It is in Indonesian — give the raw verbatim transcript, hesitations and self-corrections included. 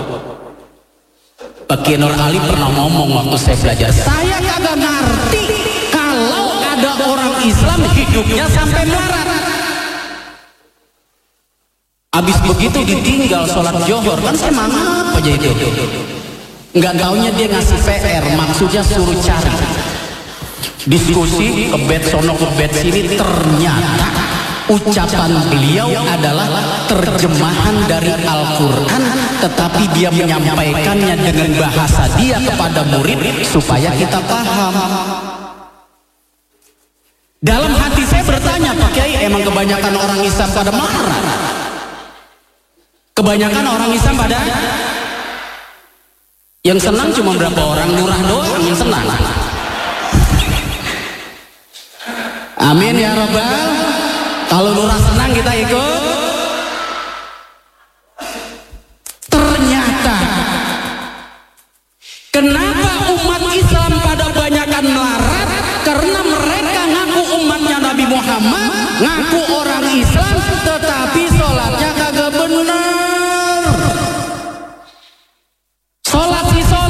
Pak Kiai Nur Ali pernah ngomong waktu saya belajar, saya kagak ngerti kalau ada orang Islam hidupnya sampai melarat. Abis begitu ditinggal sholat johor, kan saya mangap aja itu. Nggak taunya dia ngasih P R, maksudnya suruh cari. Diskusi ke bed sono ke bed sini, ternyata ucapan beliau adalah terjemahan dari Al-Quran, tetapi dia menyampaikannya dengan bahasa dia kepada murid supaya kita paham. Dalam hati saya bertanya, Pak Kiai, emang kebanyakan orang Islam pada marah? Kebanyakan orang Islam pada yang senang cuma berapa orang? Lurah doang yang senang. Amin ya Rabbal. Kalau lurah senang kita ikut. Ternyata kenapa umat Islam pada banyakan melarat? Karena mereka ngaku umatnya Nabi Muhammad, ngaku